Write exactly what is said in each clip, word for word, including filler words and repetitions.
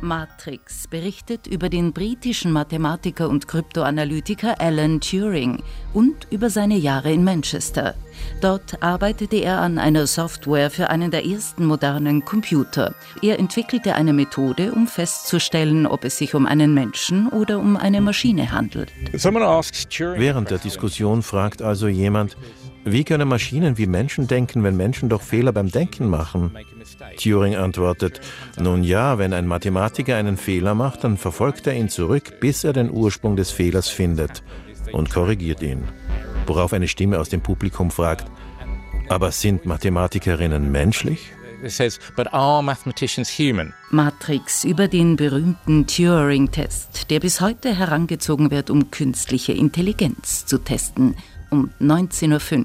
Matrix berichtet über den britischen Mathematiker und Kryptoanalytiker Alan Turing und über seine Jahre in Manchester. Dort arbeitete er an einer Software für einen der ersten modernen Computer. Er entwickelte eine Methode, um festzustellen, ob es sich um einen Menschen oder um eine Maschine handelt. Während der Diskussion fragt also jemand, wie können Maschinen wie Menschen denken, wenn Menschen doch Fehler beim Denken machen? Turing antwortet, nun ja, wenn ein Mathematiker einen Fehler macht, dann verfolgt er ihn zurück, bis er den Ursprung des Fehlers findet und korrigiert ihn. Worauf eine Stimme aus dem Publikum fragt, aber sind Mathematikerinnen menschlich? Matrix über den berühmten Turing-Test, der bis heute herangezogen wird, um künstliche Intelligenz zu testen. Um neunzehn Uhr fünf.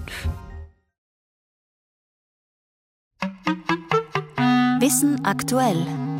Wissen aktuell.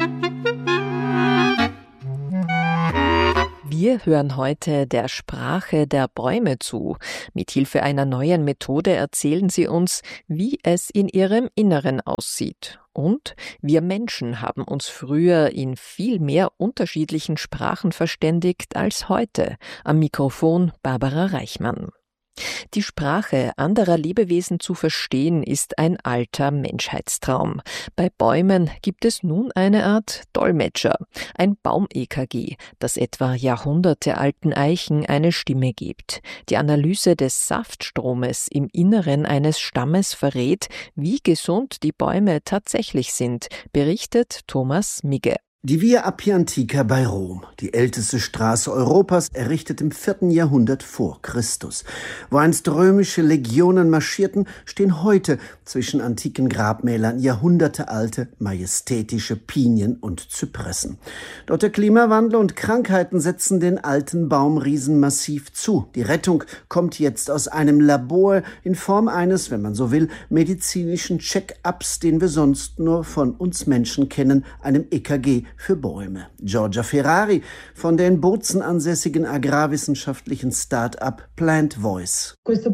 Wir hören heute der Sprache der Bäume zu. Mithilfe einer neuen Methode erzählen sie uns, wie es in ihrem Inneren aussieht. Und wir Menschen haben uns früher in viel mehr unterschiedlichen Sprachen verständigt als heute. Am Mikrofon Barbara Reichmann. Die Sprache anderer Lebewesen zu verstehen, ist ein alter Menschheitstraum. Bei Bäumen gibt es nun eine Art Dolmetscher, ein Baum-E K G, das etwa jahrhundertealten Eichen eine Stimme gibt. Die Analyse des Saftstromes im Inneren eines Stammes verrät, wie gesund die Bäume tatsächlich sind, berichtet Thomas Migge. Die Via Appia Antica bei Rom, die älteste Straße Europas, errichtet im vierten Jahrhundert vor Christus. Wo einst römische Legionen marschierten, stehen heute zwischen antiken Grabmälern jahrhundertealte, majestätische Pinien und Zypressen. Doch der Klimawandel und Krankheiten setzen den alten Baumriesen massiv zu. Die Rettung kommt jetzt aus einem Labor in Form eines, wenn man so will, medizinischen Check-ups, den wir sonst nur von uns Menschen kennen, einem E K G für Bäume. Giorgia Ferrari von der in Bozen ansässigen agrarwissenschaftlichen Start-up Plant Voice.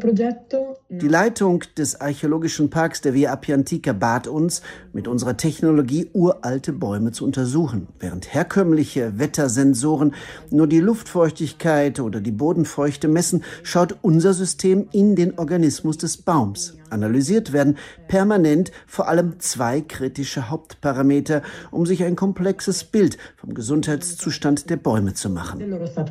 Die Leitung des archäologischen Parks der Via Appia Antica bat uns, mit unserer Technologie uralte Bäume zu untersuchen. Während herkömmliche Wettersensoren nur die Luftfeuchtigkeit oder die Bodenfeuchte messen, schaut unser System in den Organismus des Baums. Analysiert werden permanent vor allem zwei kritische Hauptparameter, um sich ein komplexes Bild vom Gesundheitszustand der Bäume zu machen.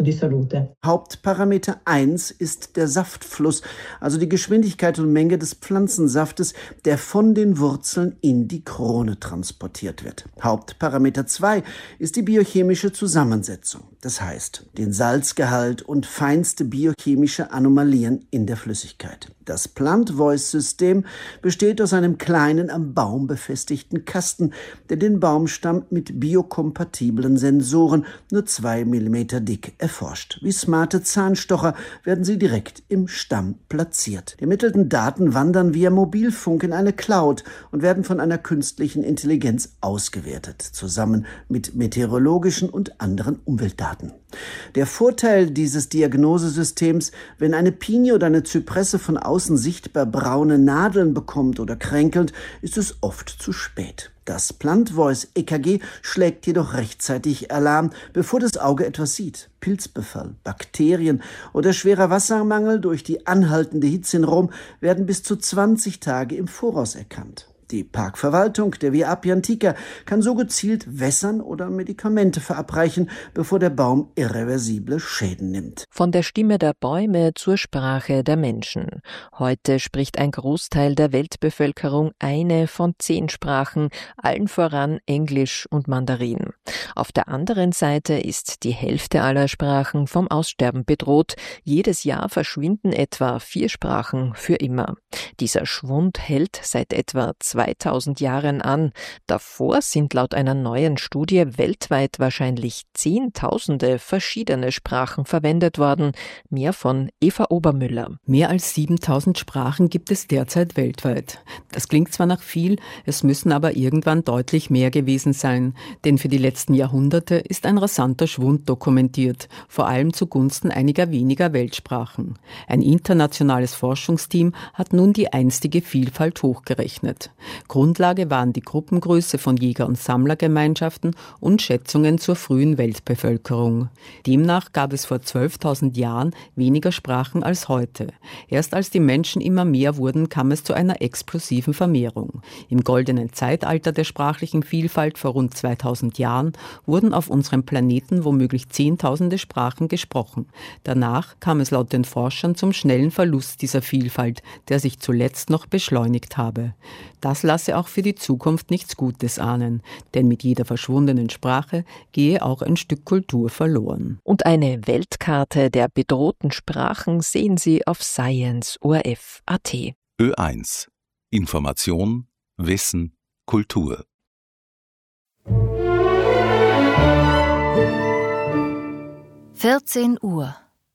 Hauptparameter eins ist der Saftfluss, also die Geschwindigkeit und Menge des Pflanzensaftes, der von den Wurzeln in die Krone transportiert wird. Hauptparameter zwei ist die biochemische Zusammensetzung, das heißt den Salzgehalt und feinste biochemische Anomalien in der Flüssigkeit. Das Plant Voice System besteht aus einem kleinen am Baum befestigten Kasten, der den Baumstamm mit biokompatiblen Sensoren nur zwei Millimeter dick erforscht. Wie smarte Zahnstocher werden sie direkt im Stamm platziert. Die ermittelten Daten wandern via Mobilfunk in eine Cloud und werden von einer künstlichen Intelligenz ausgewertet, zusammen mit meteorologischen und anderen Umweltdaten. Der Vorteil dieses Diagnosesystems, wenn eine Pinie oder eine Zypresse von außen sichtbar braune Nadeln bekommt oder kränkelt, ist es oft zu spät. Das Plant Voice E K G schlägt jedoch rechtzeitig Alarm, bevor das Auge etwas sieht. Pilzbefall, Bakterien oder schwerer Wassermangel durch die anhaltende Hitze in Rom werden bis zu zwanzig Tage im Voraus erkannt. Die Parkverwaltung der Via Appia Antica kann so gezielt wässern oder Medikamente verabreichen, bevor der Baum irreversible Schäden nimmt. Von der Stimme der Bäume zur Sprache der Menschen. Heute spricht ein Großteil der Weltbevölkerung eine von zehn Sprachen, allen voran Englisch und Mandarin. Auf der anderen Seite ist die Hälfte aller Sprachen vom Aussterben bedroht. Jedes Jahr verschwinden etwa vier Sprachen für immer. Dieser Schwund hält seit etwa zweitausend Jahren an. Davor sind laut einer neuen Studie weltweit wahrscheinlich Zehntausende verschiedene Sprachen verwendet worden. Mehr von Eva Obermüller. Mehr als siebentausend Sprachen gibt es derzeit weltweit. Das klingt zwar nach viel, es müssen aber irgendwann deutlich mehr gewesen sein. Denn für die letzten Jahrhunderte ist ein rasanter Schwund dokumentiert, vor allem zugunsten einiger weniger Weltsprachen. Ein internationales Forschungsteam hat nun die einstige Vielfalt hochgerechnet. Grundlage waren die Gruppengröße von Jäger- und Sammlergemeinschaften und Schätzungen zur frühen Weltbevölkerung. Demnach gab es vor zwölftausend Jahren weniger Sprachen als heute. Erst als die Menschen immer mehr wurden, kam es zu einer explosiven Vermehrung. Im goldenen Zeitalter der sprachlichen Vielfalt vor rund zweitausend Jahren wurden auf unserem Planeten womöglich zehntausende Sprachen gesprochen. Danach kam es laut den Forschern zum schnellen Verlust dieser Vielfalt, der sich zuletzt noch beschleunigt habe. Das lasse auch für die Zukunft nichts Gutes ahnen, denn mit jeder verschwundenen Sprache gehe auch ein Stück Kultur verloren. Und eine Weltkarte der bedrohten Sprachen sehen Sie auf science punkt o r f punkt a t. Ö eins. Information, Wissen, Kultur. vierzehn Uhr.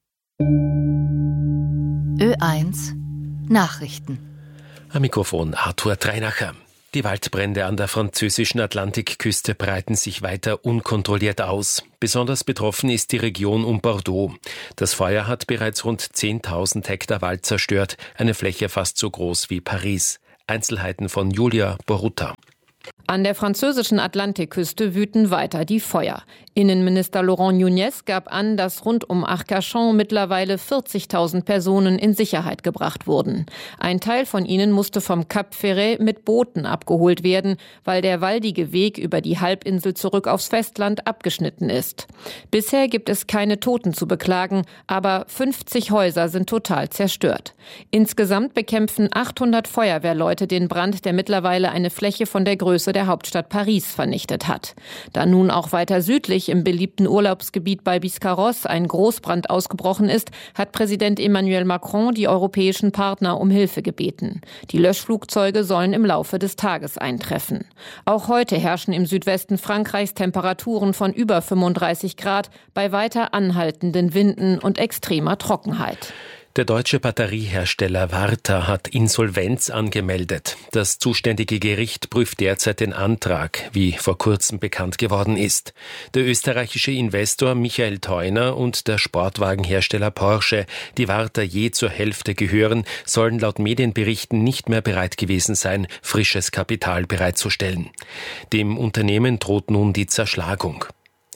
Ö eins Nachrichten. Am Mikrofon Arthur Treinacher. Die Waldbrände an der französischen Atlantikküste breiten sich weiter unkontrolliert aus. Besonders betroffen ist die Region um Bordeaux. Das Feuer hat bereits rund zehntausend Hektar Wald zerstört, eine Fläche fast so groß wie Paris. Einzelheiten von Julia Borutta. An der französischen Atlantikküste wüten weiter die Feuer. Innenminister Laurent Nunez gab an, dass rund um Arcachon mittlerweile vierzigtausend Personen in Sicherheit gebracht wurden. Ein Teil von ihnen musste vom Cap Ferret mit Booten abgeholt werden, weil der waldige Weg über die Halbinsel zurück aufs Festland abgeschnitten ist. Bisher gibt es keine Toten zu beklagen, aber fünfzig Häuser sind total zerstört. Insgesamt bekämpfen achthundert Feuerwehrleute den Brand, der mittlerweile eine Fläche von der Größe der Hauptstadt Paris vernichtet hat. Da nun auch weiter südlich im beliebten Urlaubsgebiet bei Biscarrosse ein Großbrand ausgebrochen ist, hat Präsident Emmanuel Macron die europäischen Partner um Hilfe gebeten. Die Löschflugzeuge sollen im Laufe des Tages eintreffen. Auch heute herrschen im Südwesten Frankreichs Temperaturen von über fünfunddreißig Grad bei weiter anhaltenden Winden und extremer Trockenheit. Der deutsche Batteriehersteller Varta hat Insolvenz angemeldet. Das zuständige Gericht prüft derzeit den Antrag, wie vor kurzem bekannt geworden ist. Der österreichische Investor Michael Theuner und der Sportwagenhersteller Porsche, die Varta je zur Hälfte gehören, sollen laut Medienberichten nicht mehr bereit gewesen sein, frisches Kapital bereitzustellen. Dem Unternehmen droht nun die Zerschlagung.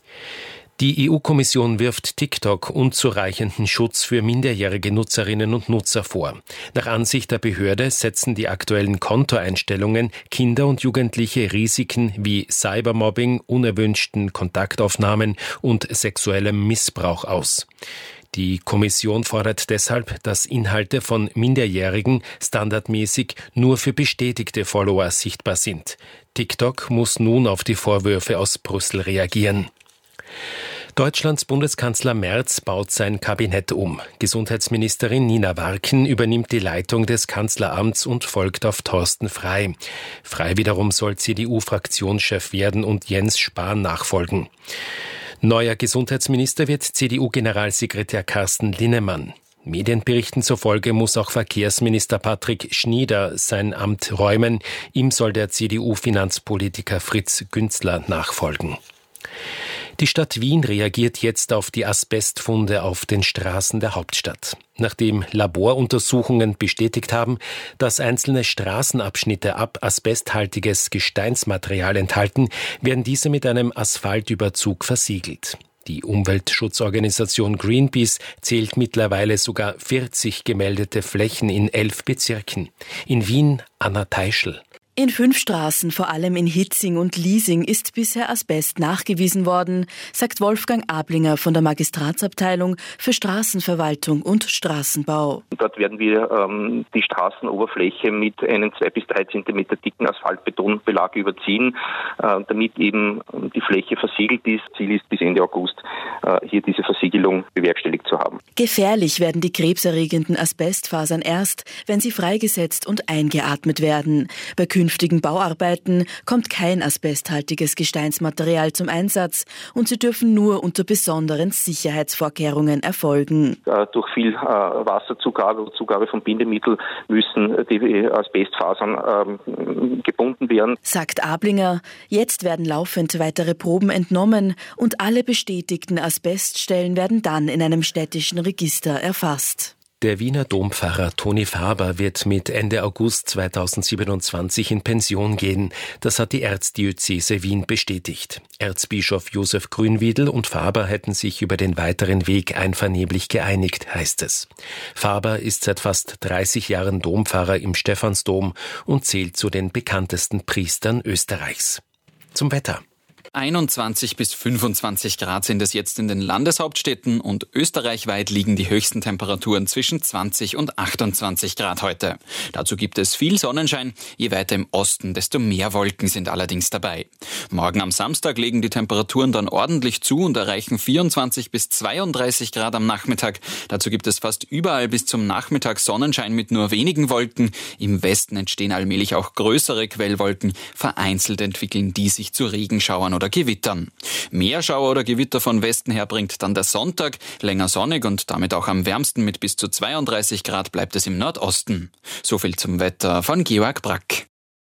Die E U-Kommission wirft TikTok unzureichenden Schutz für minderjährige Nutzerinnen und Nutzer vor. Nach Ansicht der Behörde setzen die aktuellen Kontoeinstellungen Kinder und Jugendliche Risiken wie Cybermobbing, unerwünschten Kontaktaufnahmen und sexuellem Missbrauch aus. Die Kommission fordert deshalb, dass Inhalte von Minderjährigen standardmäßig nur für bestätigte Follower sichtbar sind. TikTok muss nun auf die Vorwürfe aus Brüssel reagieren. Deutschlands Bundeskanzler Merz baut sein Kabinett um. Gesundheitsministerin Nina Warken übernimmt die Leitung des Kanzleramts und folgt auf Thorsten Frey. Frey wiederum soll C D U-Fraktionschef werden und Jens Spahn nachfolgen. Neuer Gesundheitsminister wird C D U-Generalsekretär Carsten Linnemann. Medienberichten zufolge muss auch Verkehrsminister Patrick Schnieder sein Amt räumen. Ihm soll der C D U-Finanzpolitiker Fritz Günzler nachfolgen. Die Stadt Wien reagiert jetzt auf die Asbestfunde auf den Straßen der Hauptstadt. Nachdem Laboruntersuchungen bestätigt haben, dass einzelne Straßenabschnitte ab asbesthaltiges Gesteinsmaterial enthalten, werden diese mit einem Asphaltüberzug versiegelt. Die Umweltschutzorganisation Greenpeace zählt mittlerweile sogar vierzig gemeldete Flächen in elf Bezirken. In Wien Anna Teischl. In fünf Straßen, vor allem in Hitzing und Liesing, ist bisher Asbest nachgewiesen worden, sagt Wolfgang Ablinger von der Magistratsabteilung für Straßenverwaltung und Straßenbau. Dort werden wir ähm, die Straßenoberfläche mit einem zwei bis drei Zentimeter dicken Asphaltbetonbelag überziehen, äh, damit eben die Fläche versiegelt ist. Ziel ist bis Ende August äh, hier diese Versiegelung bewerkstelligt zu haben. Gefährlich werden die krebserregenden Asbestfasern erst, wenn sie freigesetzt und eingeatmet werden. Bei künftigen Bauarbeiten kommt kein asbesthaltiges Gesteinsmaterial zum Einsatz und sie dürfen nur unter besonderen Sicherheitsvorkehrungen erfolgen. Äh, durch viel äh, Wasserzugabe oder Zugabe von Bindemittel müssen die Asbestfasern äh, gebunden werden, sagt Ablinger. Jetzt werden laufend weitere Proben entnommen und alle bestätigten Asbeststellen werden dann in einem städtischen Register erfasst. Der Wiener Dompfarrer Toni Faber wird mit Ende August zweitausendsiebenundzwanzig in Pension gehen. Das hat die Erzdiözese Wien bestätigt. Erzbischof Josef Grünwiedel und Faber hätten sich über den weiteren Weg einvernehmlich geeinigt, heißt es. Faber ist seit fast dreißig Jahren Dompfarrer im Stephansdom und zählt zu den bekanntesten Priestern Österreichs. Zum Wetter. einundzwanzig bis fünfundzwanzig Grad sind es jetzt in den Landeshauptstädten und österreichweit liegen die höchsten Temperaturen zwischen zwanzig und achtundzwanzig Grad heute. Dazu gibt es viel Sonnenschein, je weiter im Osten, desto mehr Wolken sind allerdings dabei. Morgen am Samstag legen die Temperaturen dann ordentlich zu und erreichen vierundzwanzig bis zweiunddreißig Grad am Nachmittag. Dazu gibt es fast überall bis zum Nachmittag Sonnenschein mit nur wenigen Wolken. Im Westen entstehen allmählich auch größere Quellwolken. Vereinzelt entwickeln die sich zu Regenschauern oder Gewittern. Mehr Schauer oder Gewitter von Westen her bringt dann der Sonntag. Länger sonnig und damit auch am wärmsten mit bis zu zweiunddreißig Grad bleibt es im Nordosten. So viel zum Wetter von Georg Brack.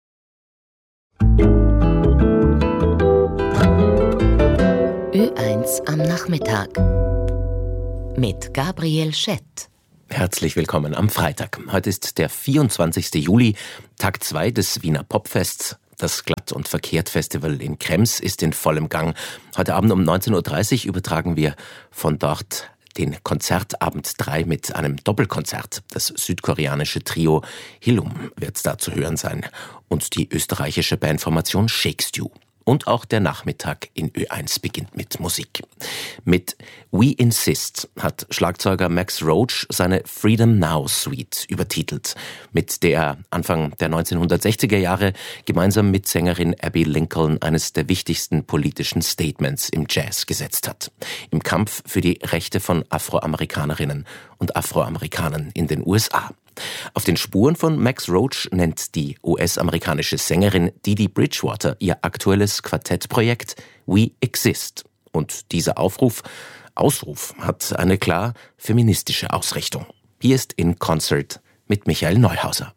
Ö eins am Nachmittag mit Gabriel Schett. Herzlich willkommen am Freitag. Heute ist der vierundzwanzigste Juli, Tag zwei des Wiener Popfests. Das Glatt- und Verkehrt-Festival in Krems ist in vollem Gang. Heute Abend um neunzehn Uhr dreißig übertragen wir von dort den Konzertabend drei mit einem Doppelkonzert. Das südkoreanische Trio Hillum wird da zu hören sein und die österreichische Bandformation Shake Stew. Und auch der Nachmittag in Ö eins beginnt mit Musik. Mit We Insist hat Schlagzeuger Max Roach seine Freedom Now Suite übertitelt, mit der er Anfang der neunzehnhundertsechziger Jahre gemeinsam mit Sängerin Abby Lincoln eines der wichtigsten politischen Statements im Jazz gesetzt hat. Im Kampf für die Rechte von Afroamerikanerinnen und Afroamerikanern in den U S A. Auf den Spuren von Max Roach nennt die U S-amerikanische Sängerin Didi Bridgewater ihr aktuelles Quartettprojekt We Exist. Und dieser Aufruf, Ausruf hat eine klar feministische Ausrichtung. Hier ist In Concert mit Michael Neuhauser.